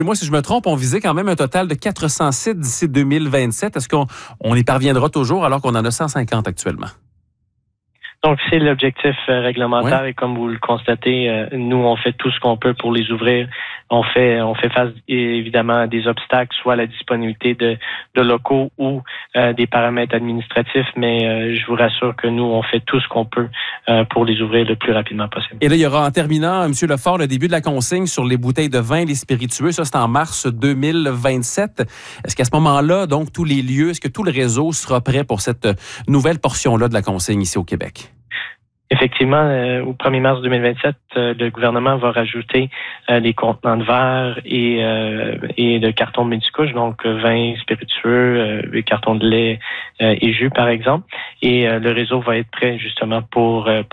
Moi, si je me trompe, on visait quand même un total de 400 sites d'ici 2027. Est-ce qu'on y parviendra toujours alors qu'on en a 150 actuellement? Donc, c'est l'objectif réglementaire et comme vous le constatez, nous, on fait tout ce qu'on peut pour les ouvrir. On fait face évidemment à des obstacles, soit la disponibilité de locaux ou des paramètres administratifs, mais je vous rassure que nous, on fait tout ce qu'on peut pour les ouvrir le plus rapidement possible. Et là, il y aura en terminant, M. Lefort, le début de la consigne sur les bouteilles de vin et les spiritueux. Ça, c'est en mars 2027. Est-ce qu'à ce moment-là, donc, tous les lieux, est-ce que tout le réseau sera prêt pour cette nouvelle portion-là de la consigne ici au Québec? Effectivement, au 1er mars 2027, le gouvernement va rajouter les contenants de verre et de cartons de médicouches, donc vin, spiritueux, les cartons de lait et jus, par exemple. Et le réseau va être prêt justement pour les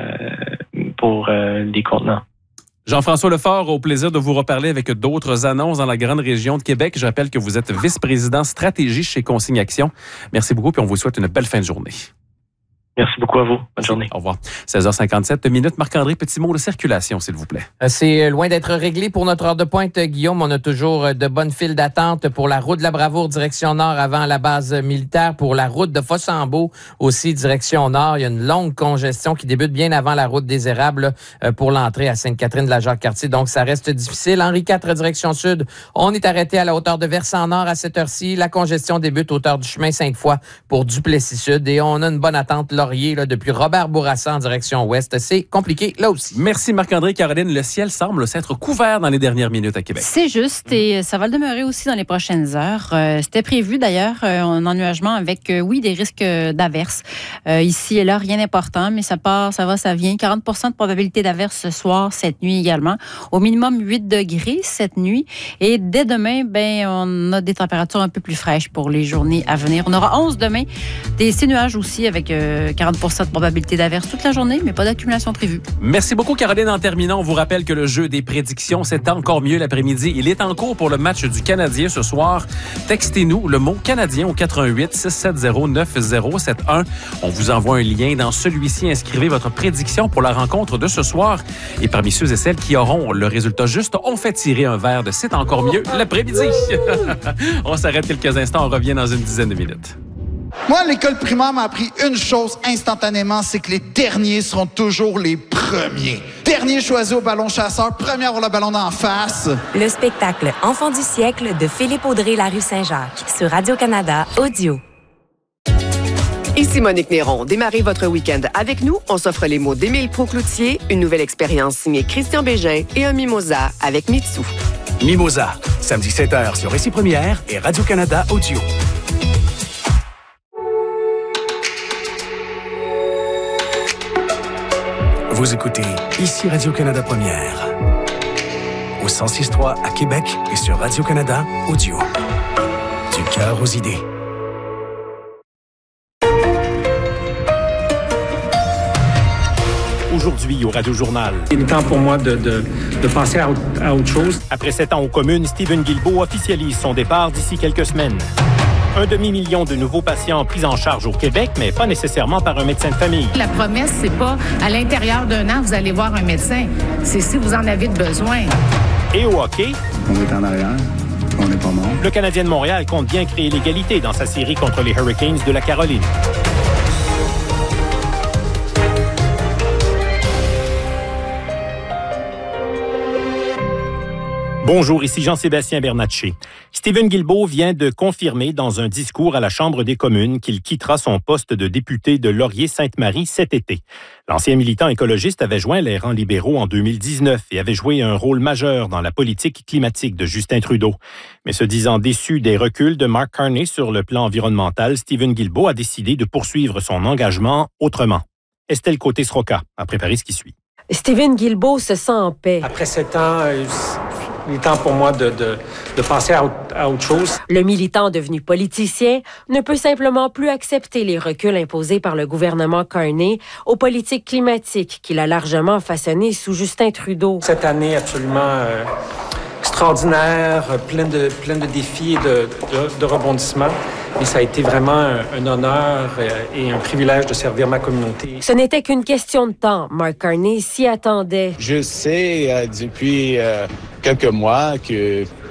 contenants. Jean-François Lefort, au plaisir de vous reparler avec d'autres annonces dans la grande région de Québec. Je rappelle que vous êtes vice-président stratégie chez Consigne Action. Merci beaucoup et on vous souhaite une belle fin de journée. Merci beaucoup à vous. Bonne journée. Au revoir. 16h57 minutes. Marc-André, petit mot de circulation, s'il vous plaît. C'est loin d'être réglé pour notre heure de pointe, Guillaume. On a toujours de bonnes files d'attente pour la route de la Bravoure, direction nord, avant la base militaire. Pour la route de Fossambeau, aussi, direction nord. Il y a une longue congestion qui débute bien avant la route des Érables pour l'entrée à Sainte-Catherine-de-la-Jacques-Cartier. Donc, ça reste difficile. Henri IV, direction sud. On est arrêté à la hauteur de Versant-Nord à cette heure-ci. La congestion débute hauteur du chemin Sainte-Foy pour Duplessis-Sud. Et on a une bonne attente depuis Robert Bourassa en direction ouest. C'est compliqué là aussi. Merci Marc-André. Caroline, le ciel semble s'être couvert dans les dernières minutes à Québec. C'est juste et ça va le demeurer aussi dans les prochaines heures. C'était prévu d'ailleurs un ennuagement avec, oui, des risques d'averses. Ici et là, rien d'important, mais ça part, ça va, ça vient. 40% de probabilité d'averse ce soir, cette nuit également. Au minimum 8 degrés cette nuit. Et dès demain, on a des températures un peu plus fraîches pour les journées à venir. On aura 11 demain. Des nuages aussi avec 40% de probabilité d'averse toute la journée, mais pas d'accumulation prévue. Merci beaucoup, Caroline. En terminant, on vous rappelle que le jeu des prédictions, c'est encore mieux l'après-midi. Il est en cours pour le match du Canadien ce soir. Textez-nous le mot Canadien au 88 670 9071. On vous envoie un lien dans celui-ci. Inscrivez votre prédiction pour la rencontre de ce soir. Et parmi ceux et celles qui auront le résultat juste, on fait tirer un verre de C'est encore mieux l'après-midi. On s'arrête quelques instants. On revient dans une dizaine de minutes. Moi, l'école primaire m'a appris une chose instantanément, c'est que les derniers seront toujours les premiers. Dernier choisi au ballon chasseur, premier à avoir le ballon d'en face. Le spectacle Enfant du siècle de Philippe Audrey, la rue Saint-Jacques, sur Radio-Canada Audio. Ici Monique Néron. Démarrez votre week-end avec nous. On s'offre les mots d'Émile Proucloutier, une nouvelle expérience signée Christian Bégin et un mimosa avec Mitsu. Mimosa, samedi 7h sur Récit Première et Radio-Canada Audio. Vous écoutez ici Radio-Canada Première. Au 106.3 à Québec et sur Radio-Canada Audio. Du cœur aux idées. Aujourd'hui au Radio-Journal. Il est temps pour moi de passer à autre chose. Après 7 ans aux communes, Stephen Guilbeault officialise son départ d'ici quelques semaines. 1 demi-million de nouveaux patients pris en charge au Québec, mais pas nécessairement par un médecin de famille. La promesse, c'est pas à l'intérieur d'un an, vous allez voir un médecin. C'est si vous en avez besoin. Et au hockey, on est en arrière, on n'est pas mort. Le Canadien de Montréal compte bien créer l'égalité dans sa série contre les Hurricanes de la Caroline. Bonjour, ici Jean-Sébastien Bernatchez. Stephen Guilbeault vient de confirmer dans un discours à la Chambre des communes qu'il quittera son poste de député de Laurier-Sainte-Marie cet été. L'ancien militant écologiste avait joint les rangs libéraux en 2019 et avait joué un rôle majeur dans la politique climatique de Justin Trudeau. Mais se disant déçu des reculs de Mark Carney sur le plan environnemental, Stephen Guilbeault a décidé de poursuivre son engagement autrement. Estelle Côté-Sroka a préparé ce qui suit. Stephen Guilbeault se sent en paix. Après 7 ans, il est temps pour moi de passer à autre chose. Le militant devenu politicien ne peut simplement plus accepter les reculs imposés par le gouvernement Carney aux politiques climatiques qu'il a largement façonnées sous Justin Trudeau. Cette année absolument extraordinaire, pleine de défis et de rebondissements. Et ça a été vraiment un honneur et un privilège de servir ma communauté. Ce n'était qu'une question de temps. Mark Carney s'y attendait. Je sais depuis quelques mois que